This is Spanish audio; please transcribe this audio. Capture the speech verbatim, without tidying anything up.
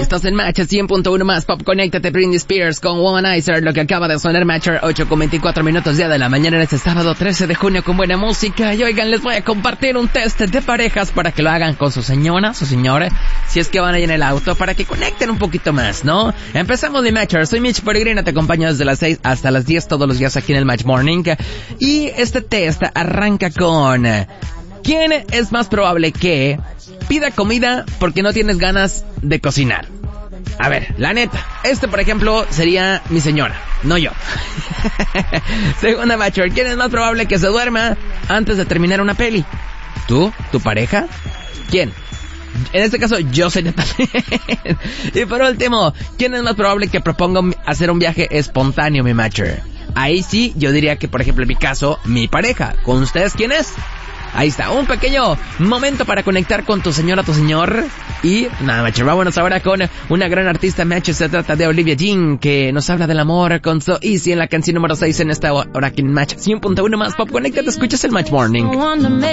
Estás en Match cien punto uno más Pop. Conéctate, Britney Spears con Womanizer, lo que acaba de sonar. Matcher, ocho con veinticuatro minutos ya de la mañana en este sábado trece de junio con buena música. Y oigan, les voy a compartir un test de parejas para que lo hagan con su señora, su señora, si es que van ahí en el auto, para que conecten un poquito más, ¿no? Empezamos de Matcher. Soy Mitch Peregrina, te acompaño desde las seis hasta las diez todos los días aquí en el Match Morning. Y este test arranca con: ¿quién es más probable que pida comida porque no tienes ganas de cocinar? A ver, la neta, este por ejemplo sería mi señora, no yo. Segunda Matcher, ¿quién es más probable que se duerma antes de terminar una peli? ¿Tú? ¿Tu pareja? ¿Quién? En este caso, yo sería también. Y por último, ¿quién es más probable que proponga hacer un viaje espontáneo, mi Matcher? Ahí sí, yo diría que, por ejemplo, en mi caso, mi pareja. ¿Con ustedes quién es? Ahí está, un pequeño momento para conectar con tu señora, tu señor. Y nada, Matcher, vámonos ahora con una gran artista, Matcher. Se trata de Olivia Dean, que nos habla del amor con So Easy en la canción número seis en esta hora aquí en Match cien punto uno más Pop. Conéctate, escuchas el Match Morning.